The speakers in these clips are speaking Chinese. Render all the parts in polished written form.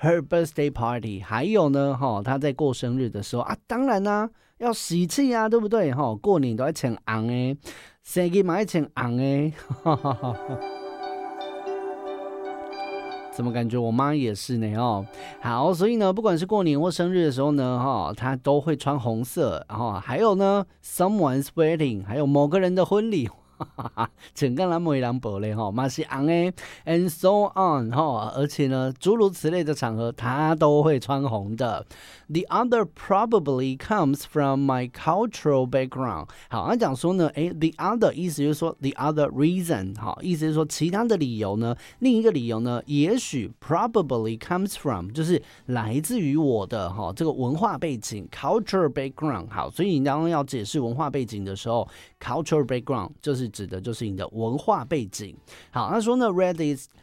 her birthday party， 还有呢，她在过生日的时候啊，当然啦、要喜气啊，对不对？过年都要穿红的，生日嘛要穿红的，怎么感觉我妈也是呢？好，所以呢，不管是过年或生日的时候呢，她都会穿红色。还有呢 ，someone's wedding， 还有某个人的婚礼。整个人每人不嘞嘛是红的 ，and so on 而且呢，诸如此类的场合，他都会穿红的。The other probably comes from my cultural background。好，他讲说呢，the other 意思就是说 the other reason， 意思是说其他的理由呢，另一个理由呢，也许 probably comes from 就是来自于我的这个文化背景 cultural background。好，所以你当要解释文化背景的时候 ，cultural background 就是指的就是你的文化背景。好，他说呢 ，red is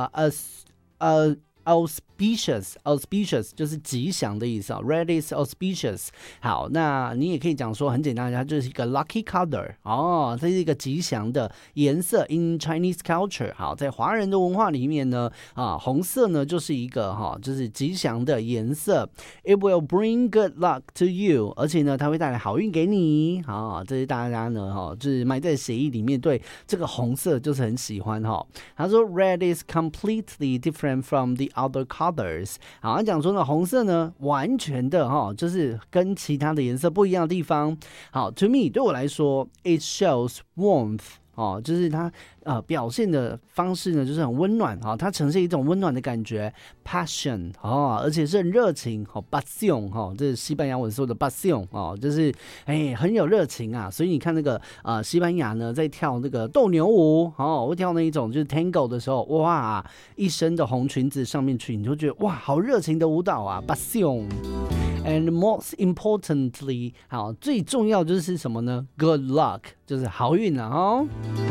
auspicious 就是吉祥的意思，red is auspicious。好，那你也可以讲说很简单，它就是一个 lucky color 这是一个吉祥的颜色。In Chinese culture， 好，在华人的文化里面呢，红色呢就是一个就是吉祥的颜色。It will bring good luck to you， 而且呢，它会带来好运给你。这是大家呢，就是埋在协议里面对这个红色就是很喜欢他说 Red is completely different from the other colors。好，他讲说呢，红色呢完全的就是跟其他的颜色不一样的地方。好 ，to me 对我来说 ，it shows warmth。就是它表现的方式呢，就是很温暖它呈现一种温暖的感觉 ，passion 而且是很热情passion 这是西班牙文说的 passion 就是很有热情啊。所以你看那个西班牙呢在跳那个斗牛舞会跳那一种就是 tango 的时候，哇，一身的红裙子上面去，你就觉得哇，好热情的舞蹈啊 passion。And most importantly， 好，最重要就是什么呢 ？Good luck， 就是好运了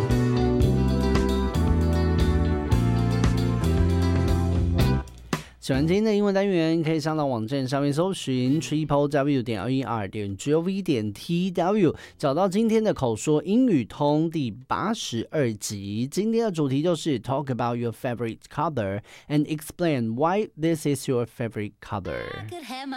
喜欢今天的英文单元，可以上到网站上面搜寻 triplew.er.gov.tw， 找到今天的口说英语通第82集。今天的主题就是 Talk about your favorite color and explain why this is your favorite color。